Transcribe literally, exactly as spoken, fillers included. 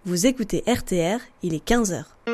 Vous écoutez R T R, il est quinze heures.